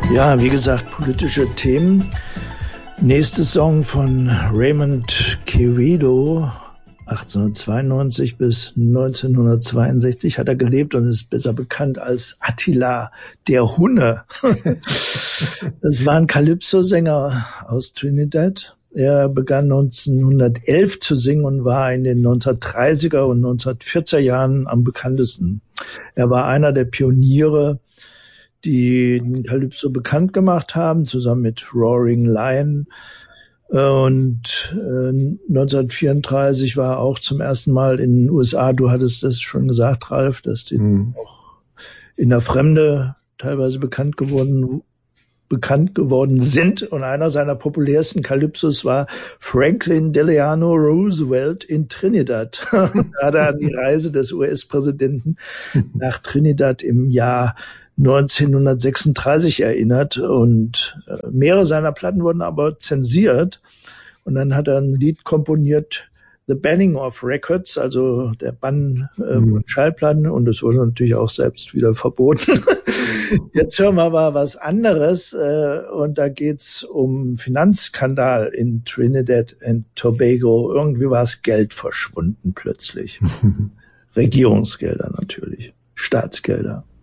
Ja, wie gesagt, politische Themen. Nächster Song von Raymond Quevedo, 1892 bis 1962 hat er gelebt und ist besser bekannt als Attila der Hunne. Das war ein Calypso-Sänger aus Trinidad. Er begann 1911 zu singen und war in den 1930er und 1940er Jahren am bekanntesten. Er war einer der Pioniere, die den Calypso bekannt gemacht haben, zusammen mit Roaring Lion. Und 1934 war er auch zum ersten Mal in den USA. Du hattest das schon gesagt, Ralf, dass die auch in der Fremde teilweise bekannt geworden sind. Und einer seiner populärsten Calypsos war Franklin Delano Roosevelt in Trinidad. Da hat er an die Reise des US-Präsidenten nach Trinidad im Jahr 1936 erinnert, und mehrere seiner Platten wurden aber zensiert, und dann hat er ein Lied komponiert, The Banning of Records, also der Bann von Schallplatten, und das wurde natürlich auch selbst wieder verboten. Jetzt hören wir aber was anderes, und da geht's um Finanzskandal in Trinidad and Tobago. Irgendwie war das Geld verschwunden plötzlich. Regierungsgelder natürlich, Staatsgelder.